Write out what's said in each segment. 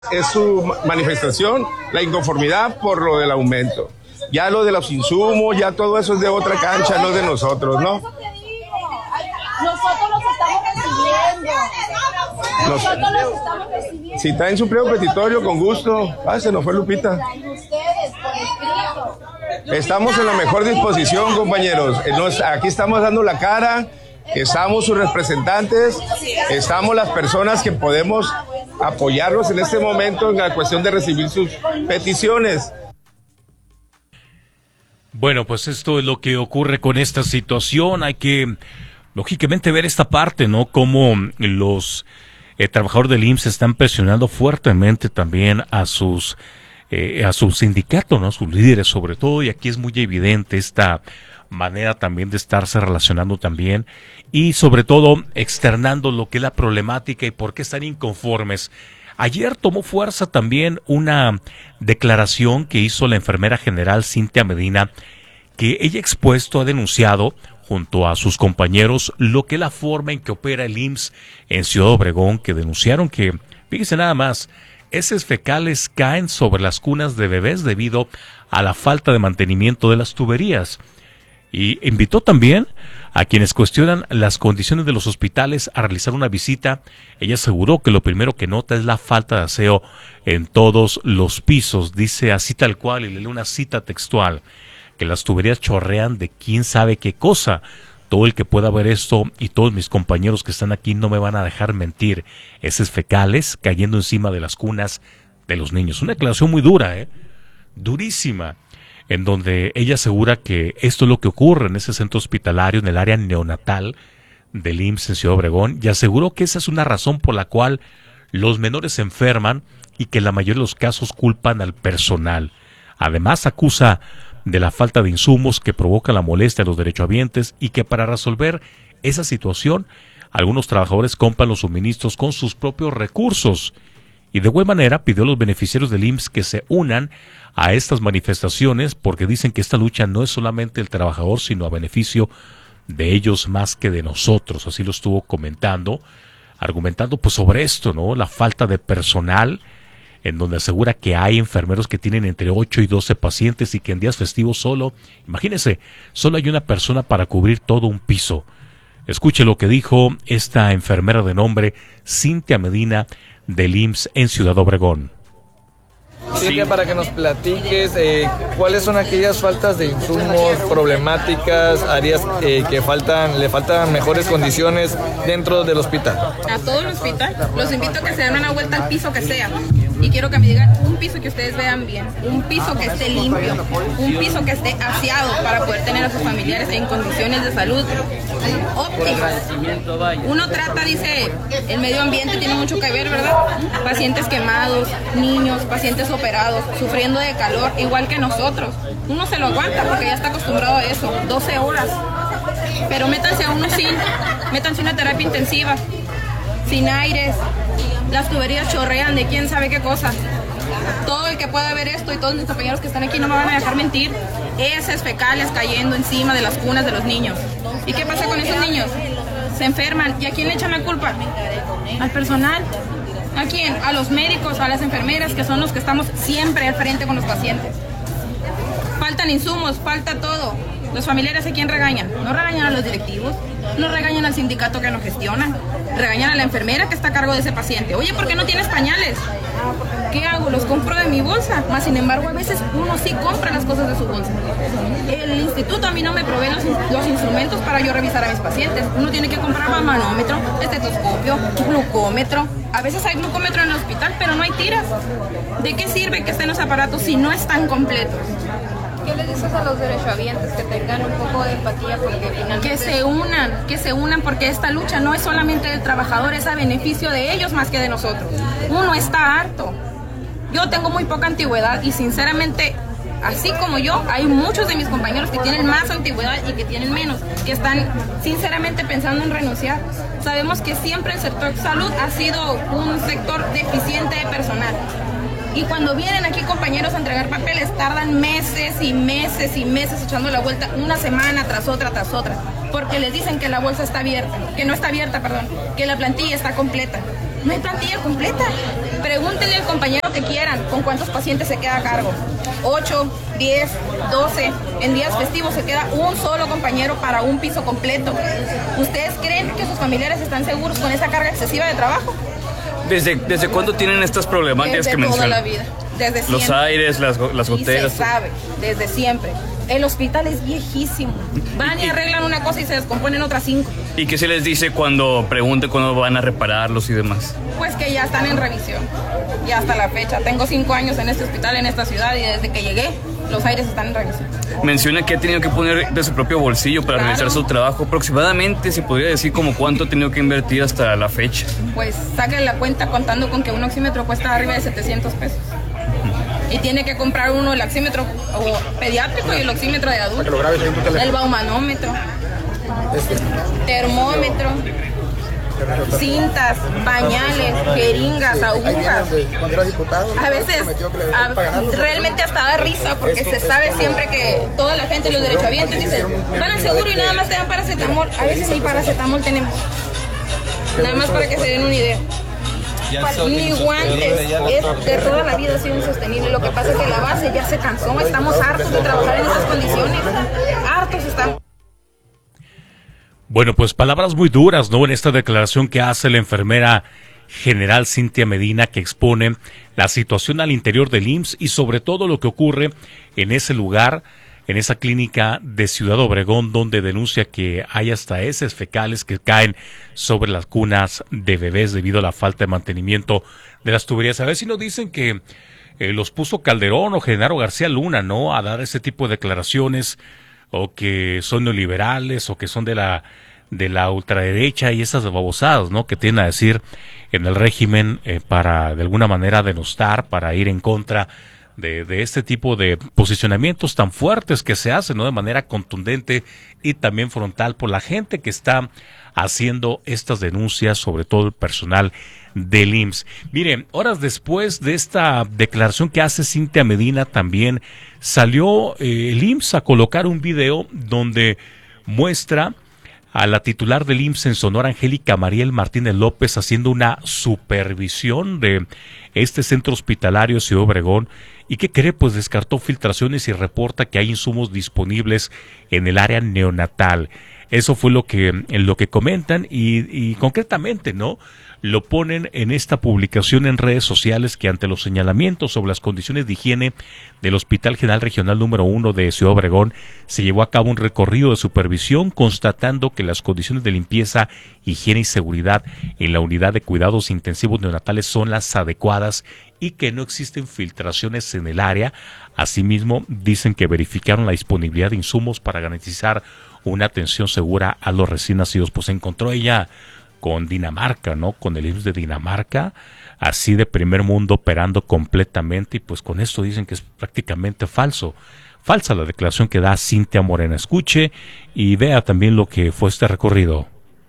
Es su manifestación, la inconformidad por lo del aumento. Ya lo de los insumos, ya todo eso es de otra cancha, no es de nosotros, ¿no? Nosotros los estamos recibiendo. Nosotros los estamos recibiendo. Si está en su pliego petitorio, con gusto. Se nos fue Lupita. Estamos en la mejor disposición, compañeros. Aquí estamos dando la cara, estamos sus representantes, estamos las personas que podemos apoyarlos en este momento en la cuestión de recibir sus peticiones. Bueno, pues esto es lo que ocurre con esta situación. Hay que, lógicamente, ver esta parte, ¿no? Cómo los trabajadores del IMSS están presionando fuertemente también a su sindicato, ¿no? Sus líderes sobre todo, y aquí es muy evidente esta manera también de estarse relacionando también y sobre todo externando lo que es la problemática y por qué están inconformes. Ayer tomó fuerza también una declaración que hizo la enfermera general Cintia Medina, que ella ha denunciado junto a sus compañeros lo que es la forma en que opera el IMSS en Ciudad Obregón, que denunciaron que, fíjense nada más, heces fecales caen sobre las cunas de bebés debido a la falta de mantenimiento de las tuberías. Y invitó también a quienes cuestionan las condiciones de los hospitales a realizar una visita. Ella aseguró que lo primero que nota es la falta de aseo en todos los pisos. Dice así tal cual, y le leo una cita textual, que las tuberías chorrean de quién sabe qué cosa. Todo el que pueda ver esto y todos mis compañeros que están aquí no me van a dejar mentir. Heces fecales cayendo encima de las cunas de los niños. Una declaración muy dura, durísima, en donde ella asegura que esto es lo que ocurre en ese centro hospitalario, en el área neonatal del IMSS en Ciudad Obregón, y aseguró que esa es una razón por la cual los menores se enferman y que en la mayoría de los casos culpan al personal. Además, acusa de la falta de insumos que provoca la molestia a los derechohabientes y que para resolver esa situación, algunos trabajadores compran los suministros con sus propios recursos. Y de buena manera pidió a los beneficiarios del IMSS que se unan a estas manifestaciones porque dicen que esta lucha no es solamente del trabajador, sino a beneficio de ellos más que de nosotros. Así lo estuvo comentando, argumentando pues sobre esto, ¿no? La falta de personal, en donde asegura que hay enfermeros que tienen entre 8 y 12 pacientes y que en días festivos solo, imagínense, solo hay una persona para cubrir todo un piso. Escuche lo que dijo esta enfermera de nombre Cintia Medina del IMSS en Ciudad Obregón. Sí, que para que nos platiques cuáles son aquellas faltas de insumos, problemáticas, áreas que le faltan mejores condiciones dentro del hospital. A todo el hospital, los invito a que se den una vuelta al piso que sea. Y quiero que me digan un piso que ustedes vean bien, un piso que esté limpio, un piso que esté aseado para poder tener a sus familiares en condiciones de salud óptimas. Uno trata, dice, el medio ambiente tiene mucho que ver, ¿verdad? Pacientes quemados, niños, pacientes operados, sufriendo de calor, igual que nosotros. Uno se lo aguanta porque ya está acostumbrado a eso, 12 horas. Pero métanse a uno métanse una terapia intensiva, sin aires, las tuberías chorrean de quién sabe qué cosa. Todo el que pueda ver esto y todos mis compañeros que están aquí no me van a dejar mentir. Heces fecales cayendo encima de las cunas de los niños. ¿Y qué pasa con esos niños? Se enferman. ¿Y a quién le echan la culpa? Al personal. ¿A quién? A los médicos, a las enfermeras, que son los que estamos siempre al frente con los pacientes. Faltan insumos, falta todo. Los familiares, ¿a quién regañan? No regañan a los directivos, no regañan al sindicato que nos gestiona, regañan a la enfermera que está a cargo de ese paciente. Oye, ¿por qué no tienes pañales? ¿Qué hago? Los compro de mi bolsa. Más sin embargo, a veces uno sí compra las cosas de su bolsa. El instituto a mí no me provee los instrumentos para yo revisar a mis pacientes. Uno tiene que comprar manómetro, estetoscopio, glucómetro. A veces hay glucómetro en el hospital, pero no hay tiras. ¿De qué sirve que estén los aparatos si no están completos? ¿Qué le dices a los derechohabientes? Que tengan un poco de empatía porque finalmente... Que se unan porque esta lucha no es solamente del trabajador, es a beneficio de ellos más que de nosotros. Uno está harto. Yo tengo muy poca antigüedad y sinceramente, así como yo, hay muchos de mis compañeros que tienen más antigüedad y que tienen menos, que están sinceramente pensando en renunciar. Sabemos que siempre el sector salud ha sido un sector deficiente de personal. Y cuando vienen aquí compañeros a entregar papeles, tardan meses y meses y meses echando la vuelta, una semana tras otra, porque les dicen que la bolsa está abierta, que no está abierta, perdón, que la plantilla está completa. No hay plantilla completa. Pregúntenle al compañero que quieran con cuántos pacientes se queda a cargo. 8, 10, 12. En días festivos se queda un solo compañero para un piso completo. ¿Ustedes creen que sus familiares están seguros con esa carga excesiva de trabajo? ¿Desde cuándo tienen estas problemáticas que mencionan? Desde toda la vida, desde siempre. Los aires, las goteras. Y se sabe, desde siempre. El hospital es viejísimo. Van y arreglan una cosa y se descomponen otras 5. ¿Y qué se les dice cuando pregunten cuándo van a repararlos y demás? Pues que ya están en revisión. Y hasta la fecha. Tengo 5 años en este hospital, en esta ciudad, y desde que llegué, los aires están en revisión. Menciona que ha tenido que poner de su propio bolsillo para realizar su trabajo. Aproximadamente, se podría decir como cuánto ha tenido que invertir hasta la fecha. Pues saquen la cuenta contando con que un oxímetro cuesta arriba de 700 pesos. Y tiene que comprar uno el oxímetro pediátrico y el oxímetro de adulto. El baumanómetro, termómetro, cintas, pañales, jeringas, agujas. A veces realmente hasta da risa porque se sabe siempre que toda la gente, los derechohabientes, dicen van al seguro y nada más te dan paracetamol. A veces ni paracetamol tenemos. Nada más para que se den una idea. Ni guantes, es de toda la vida ha sido insostenible. Lo que pasa es que la base ya se cansó, estamos hartos de trabajar en estas condiciones, hartos estamos. Bueno, pues palabras muy duras, ¿no? En esta declaración que hace la enfermera general Cintia Medina, que expone la situación al interior del IMSS y sobre todo lo que ocurre en ese lugar, en esa clínica de Ciudad Obregón, donde denuncia que hay hasta heces fecales que caen sobre las cunas de bebés debido a la falta de mantenimiento de las tuberías. A veces nos dicen que los puso Calderón o Genaro García Luna, ¿no?, a dar ese tipo de declaraciones, o que son neoliberales, o que son de la ultraderecha y esas babosadas, ¿no?, que tienen a decir en el régimen para de alguna manera denostar, para ir en contra de este tipo de posicionamientos tan fuertes que se hacen, ¿no?, de manera contundente y también frontal por la gente que está haciendo estas denuncias, sobre todo el personal del IMSS. Miren, horas después de esta declaración que hace Cintia Medina, también salió el IMSS a colocar un video donde muestra a la titular del IMSS en Sonora, Angélica Mariel Martínez López, haciendo una supervisión de este centro hospitalario Ciudad Obregón. ¿Y qué cree? Pues descartó filtraciones y reporta que hay insumos disponibles en el área neonatal. Eso fue lo que comentan y concretamente, ¿no?, lo ponen en esta publicación en redes sociales, que ante los señalamientos sobre las condiciones de higiene del Hospital General Regional número 1 de Ciudad Obregón, se llevó a cabo un recorrido de supervisión constatando que las condiciones de limpieza, higiene y seguridad en la unidad de cuidados intensivos neonatales son las adecuadas y que no existen filtraciones en el área. Asimismo, dicen que verificaron la disponibilidad de insumos para garantizar una atención segura a los recién nacidos. Pues se encontró ella con Dinamarca, ¿no?, con el IMSS de Dinamarca, así de primer mundo, operando completamente, y pues con esto dicen que es prácticamente falsa la declaración que da Cintia Morena. Escuche y vea también lo que fue este recorrido.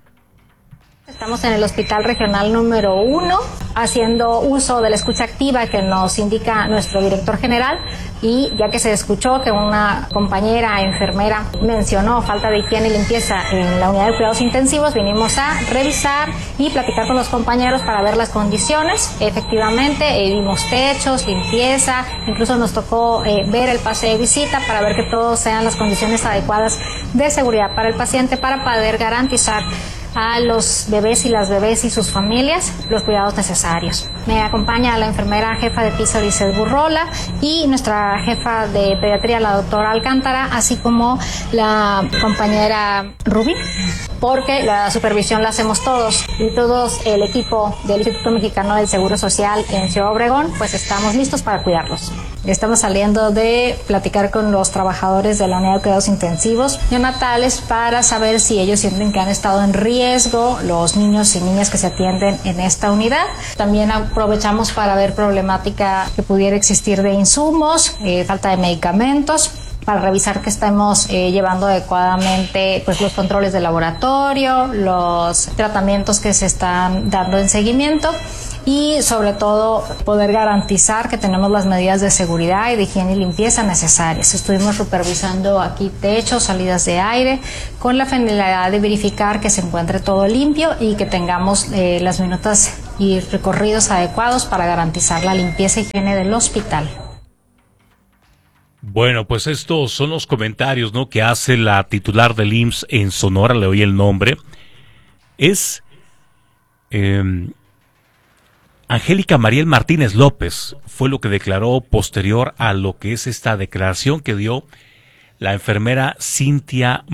Estamos en el Hospital Regional número 1, haciendo uso de la escucha activa que nos indica nuestro director general, y ya que se escuchó que una compañera enfermera mencionó falta de higiene y limpieza en la unidad de cuidados intensivos, vinimos a revisar y platicar con los compañeros para ver las condiciones. Efectivamente, vimos techos, limpieza, incluso nos tocó ver el pase de visita para ver que todos sean las condiciones adecuadas de seguridad para el paciente, para poder garantizar a los bebés y las bebés y sus familias los cuidados necesarios. Me acompaña la enfermera jefa de piso Lizeth Burrola y nuestra jefa de pediatría, la doctora Alcántara, así como la compañera Rubí, porque la supervisión la hacemos todos, y todos el equipo del Instituto Mexicano del Seguro Social en Ciudad Obregón, pues estamos listos para cuidarlos. Estamos saliendo de platicar con los trabajadores de la unidad de cuidados intensivos neonatales para saber si ellos sienten que han estado en riesgo los niños y niñas que se atienden en esta unidad. También aprovechamos para ver problemática que pudiera existir de insumos, falta de medicamentos, para revisar que estemos llevando adecuadamente pues los controles de laboratorio, los tratamientos que se están dando en seguimiento, y sobre todo poder garantizar que tenemos las medidas de seguridad y de higiene y limpieza necesarias. Estuvimos supervisando aquí techos, salidas de aire, con la finalidad de verificar que se encuentre todo limpio y que tengamos las minutas y recorridos adecuados para garantizar la limpieza y higiene del hospital. Bueno, pues estos son los comentarios, ¿no?, que hace la titular del IMSS en Sonora. Le oí el nombre. Es Angélica Mariel Martínez López. Fue lo que declaró posterior a lo que es esta declaración que dio la enfermera Cintia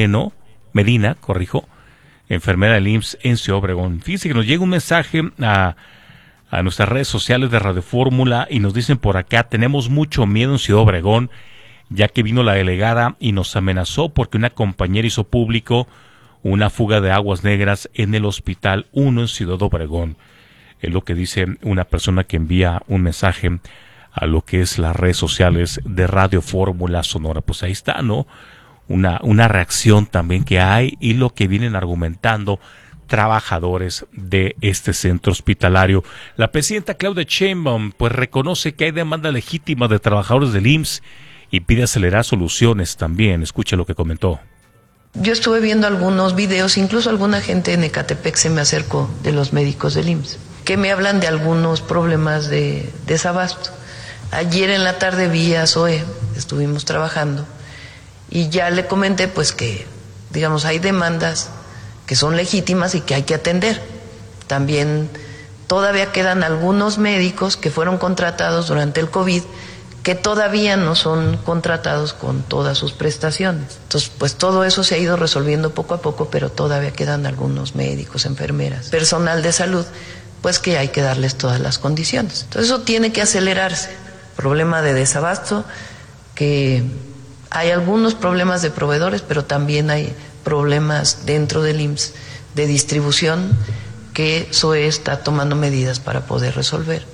Medina, enfermera del IMSS en Ciudad Obregón. Fíjense que nos llega un mensaje a nuestras redes sociales de Radio Fórmula y nos dicen por acá: tenemos mucho miedo en Ciudad Obregón, ya que vino la delegada y nos amenazó porque una compañera hizo público una fuga de aguas negras en el Hospital 1 en Ciudad Obregón. Es lo que dice una persona que envía un mensaje a lo que es las redes sociales de Radio Fórmula Sonora. Pues ahí está, ¿no? Una reacción también que hay y lo que vienen argumentando trabajadores de este centro hospitalario. La presidenta Claudia Sheinbaum pues reconoce que hay demanda legítima de trabajadores del IMSS y pide acelerar soluciones también. Escuche lo que comentó. Yo estuve viendo algunos videos, incluso alguna gente en Ecatepec se me acercó de los médicos del IMSS, que me hablan de algunos problemas de desabasto. Ayer en la tarde vi a Zoe, estuvimos trabajando, y ya le comenté pues que, digamos, hay demandas que son legítimas y que hay que atender. También todavía quedan algunos médicos que fueron contratados durante el COVID que todavía no son contratados con todas sus prestaciones. Entonces, pues todo eso se ha ido resolviendo poco a poco, pero todavía quedan algunos médicos, enfermeras, personal de salud, pues que hay que darles todas las condiciones. Entonces eso tiene que acelerarse. Problema de desabasto, que hay algunos problemas de proveedores, pero también hay problemas dentro del IMSS de distribución que SOE está tomando medidas para poder resolver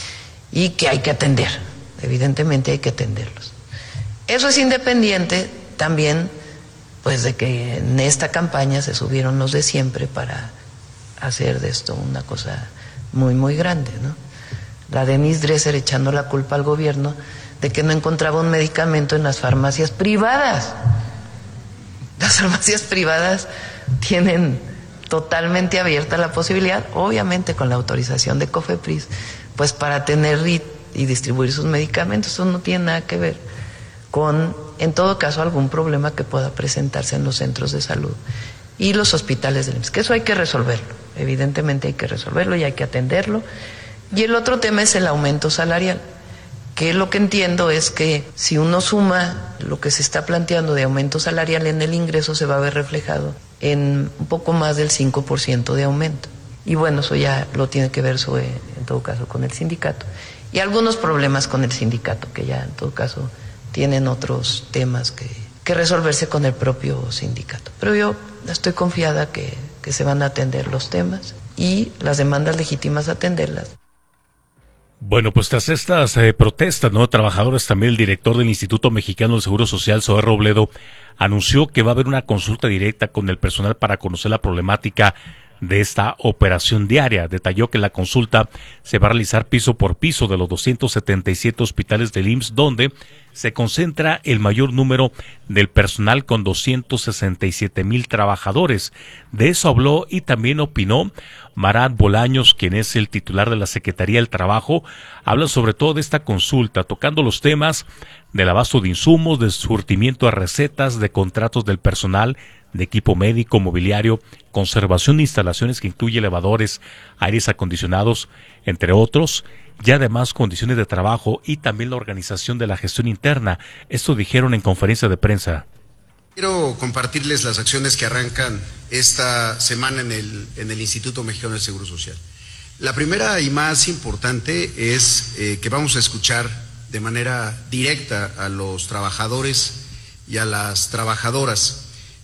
y que hay que atender. Evidentemente hay que atenderlos. Eso es independiente también pues de que en esta campaña se subieron los de siempre para hacer de esto una cosa muy muy grande, ¿no? La Denise Dresser echando la culpa al gobierno de que no encontraba un medicamento en las farmacias privadas. Las farmacias privadas tienen totalmente abierta la posibilidad, obviamente con la autorización de COFEPRIS, pues para tener y distribuir sus medicamentos. Eso no tiene nada que ver con, en todo caso, algún problema que pueda presentarse en los centros de salud y los hospitales del IMSS, que eso hay que resolverlo, evidentemente hay que resolverlo y hay que atenderlo. Y el otro tema es el aumento salarial, que lo que entiendo es que si uno suma lo que se está planteando de aumento salarial en el ingreso, se va a ver reflejado en un poco más del 5% de aumento. Y bueno, eso ya lo tiene que ver SOE, en todo caso, con el sindicato. Y algunos problemas con el sindicato, que ya en todo caso tienen otros temas que resolverse con el propio sindicato. Pero yo estoy confiada que se van a atender los temas y las demandas legítimas atenderlas. Bueno, pues tras estas protestas, ¿no?, trabajadores, también el director del Instituto Mexicano del Seguro Social, Zoé Robledo, anunció que va a haber una consulta directa con el personal para conocer la problemática de esta operación diaria. Detalló que la consulta se va a realizar piso por piso de los 277 hospitales del IMSS, donde se concentra el mayor número del personal, con 267,000 trabajadores. De eso habló y también opinó Marat Bolaños, quien es el titular de la Secretaría del Trabajo. Habla sobre todo de esta consulta, tocando los temas del abasto de insumos, de surtimiento de recetas, de contratos del personal, de equipo médico, mobiliario, conservación de instalaciones que incluye elevadores, aires acondicionados, entre otros, y además condiciones de trabajo y también la organización de la gestión interna. Esto dijeron en conferencia de prensa. Quiero compartirles las acciones que arrancan esta semana en el Instituto Mexicano del Seguro Social. La primera y más importante es que vamos a escuchar de manera directa a los trabajadores y a las trabajadoras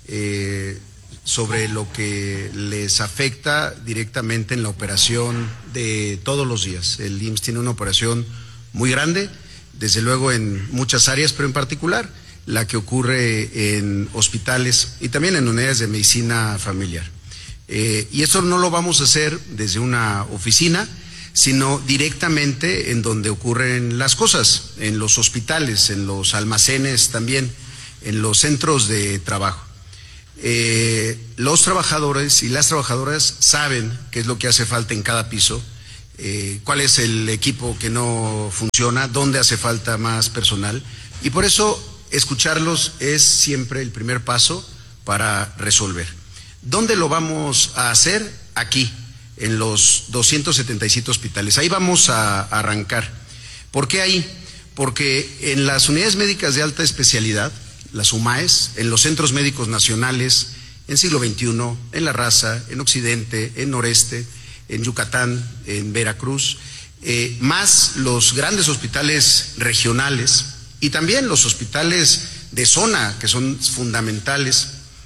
sobre lo que les afecta directamente en la operación de todos los días. El IMSS tiene una operación muy grande, desde luego en muchas áreas, pero en particular la que ocurre en hospitales y también en unidades de medicina familiar. Y eso no lo vamos a hacer desde una oficina, sino directamente en donde ocurren las cosas, en los hospitales, en los almacenes también, en los centros de trabajo. los trabajadores y las trabajadoras saben qué es lo que hace falta en cada piso, cuál es el equipo que no funciona, dónde hace falta más personal, y por eso escucharlos es siempre el primer paso para resolver. ¿Dónde lo vamos a hacer? Aquí, en los 277 hospitales. Ahí vamos a arrancar. ¿Por qué ahí? Porque en las unidades médicas de alta especialidad, las UMAES, en los centros médicos nacionales, en Siglo XXI, en La Raza, en Occidente, en Noreste, en Yucatán, en Veracruz, más los grandes hospitales regionales y también los hospitales de zona, que son fundamentales,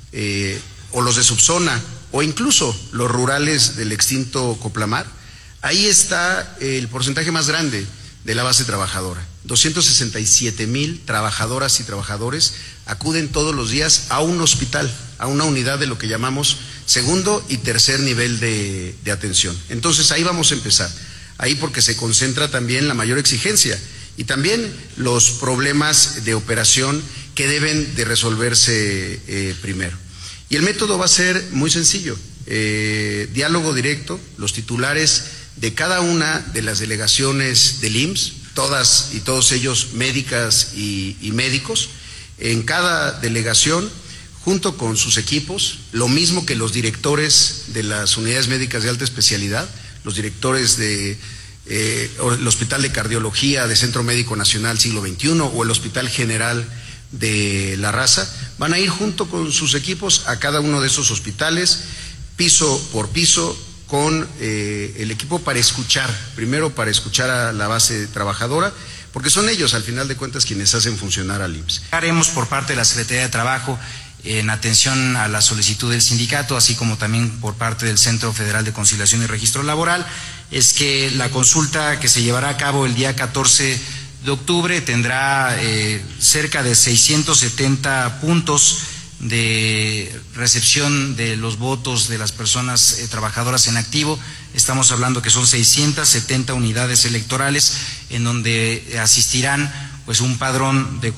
o los de subzona, o incluso los rurales del extinto Coplamar. Ahí está el porcentaje más grande de la base trabajadora. 267,000 trabajadoras y trabajadores acuden todos los días a un hospital, a una unidad de lo que llamamos segundo y tercer nivel de atención. Entonces ahí vamos a empezar, ahí porque se concentra también la mayor exigencia y también los problemas de operación que deben de resolverse primero. Y el método va a ser muy sencillo, diálogo directo, los titulares de cada una de las delegaciones del IMSS, todas y todos ellos médicas y médicos, en cada delegación, junto con sus equipos, lo mismo que los directores de las unidades médicas de alta especialidad, los directores de el Hospital de Cardiología de Centro Médico Nacional Siglo XXI o el Hospital General de La Raza, van a ir junto con sus equipos a cada uno de esos hospitales, piso por piso, con el equipo para escuchar, primero para escuchar a la base trabajadora, porque son ellos al final de cuentas quienes hacen funcionar al IMSS. Haremos por parte de la Secretaría de Trabajo en atención a la solicitud del sindicato, así como también por parte del Centro Federal de Conciliación y Registro Laboral, es que la consulta que se llevará a cabo el día 14 de octubre tendrá cerca de 670 puntos de recepción de los votos de las personas trabajadoras en activo. Estamos hablando que son 670 unidades electorales en donde asistirán pues un padrón de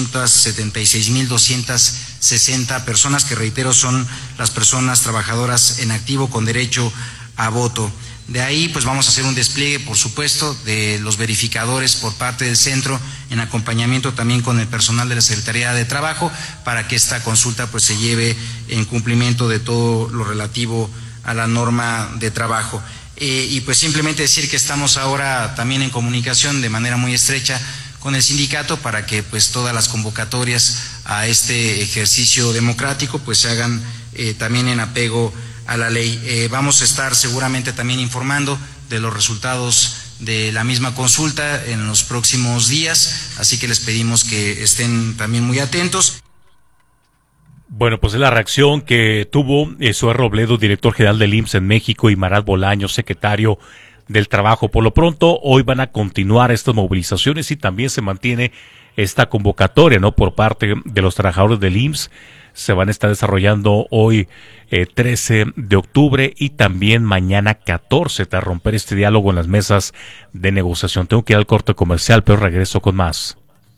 476,260 personas que, reitero, son las personas trabajadoras en activo con derecho a voto. De ahí pues vamos a hacer un despliegue, por supuesto, de los verificadores por parte del centro, en acompañamiento también con el personal de la Secretaría de Trabajo, para que esta consulta pues se lleve en cumplimiento de todo lo relativo a la norma de trabajo. Y pues simplemente decir que estamos ahora también en comunicación de manera muy estrecha con el sindicato para que pues todas las convocatorias a este ejercicio democrático pues se hagan también en apego a la ley. Vamos a estar seguramente también informando de los resultados de la misma consulta en los próximos días, así que les pedimos que estén también muy atentos. Bueno, pues es la reacción que tuvo Zoé Robledo, director general del IMSS en México, y Marat Bolaño, secretario del Trabajo. Por lo pronto, hoy van a continuar estas movilizaciones y también se mantiene esta convocatoria, ¿no?, por parte de los trabajadores del IMSS. Se van a estar desarrollando hoy 13 de octubre y también mañana 14 para romper este diálogo en las mesas de negociación. Tengo que ir al corte comercial, pero regreso con más.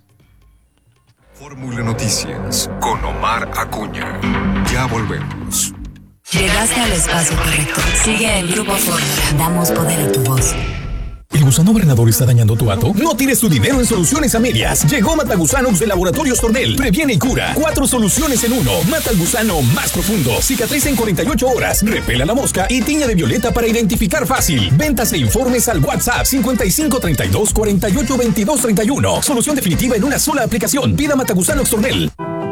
Fórmula Noticias con Omar Acuña. Ya volvemos. Llegaste al espacio correcto. Sigue el Grupo Fórmula. Damos poder a tu voz. ¿El gusano bernador está dañando tu hato? No tires tu dinero en soluciones a medias. Llegó Matagusanox de Laboratorios Tornel. Previene y cura. 4 soluciones en 1. Mata al gusano más profundo. Cicatriza en 48 horas. Repela la mosca y tiña de violeta para identificar fácil. Ventas e informes al WhatsApp 5532 48 22 31. Solución definitiva en una sola aplicación. Pida Matagusanox Tornel.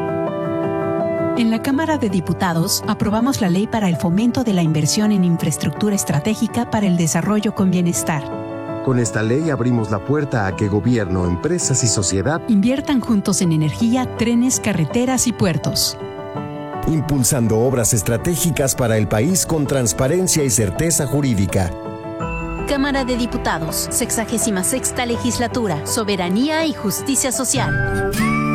En la Cámara de Diputados aprobamos la Ley para el Fomento de la Inversión en Infraestructura Estratégica para el Desarrollo con Bienestar. Con esta ley abrimos la puerta a que gobierno, empresas y sociedad inviertan juntos en energía, trenes, carreteras y puertos. Impulsando obras estratégicas para el país con transparencia y certeza jurídica. Cámara de Diputados, 66ª Legislatura, Soberanía y Justicia Social.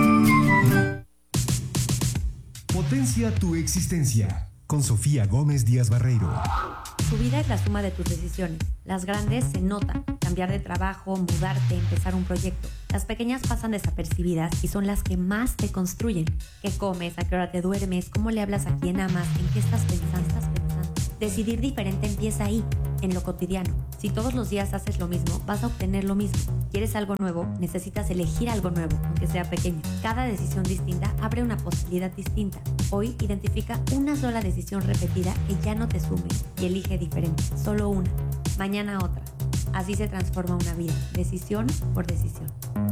Potencia tu existencia, con Sofía Gómez Díaz Barreiro. Tu vida es la suma de tus decisiones. Las grandes se notan, cambiar de trabajo, mudarte, empezar un proyecto. Las pequeñas pasan desapercibidas y son las que más te construyen. ¿Qué comes? ¿A qué hora te duermes? ¿Cómo le hablas a quién amas? ¿En qué estás pensando? Decidir diferente empieza ahí, en lo cotidiano. Si todos los días haces lo mismo, vas a obtener lo mismo. ¿Quieres algo nuevo? Necesitas elegir algo nuevo, aunque sea pequeño. Cada decisión distinta abre una posibilidad distinta. Hoy identifica una sola decisión repetida que ya no te sume y elige diferente. Solo una. Mañana otra. Así se transforma una vida, decisión por decisión.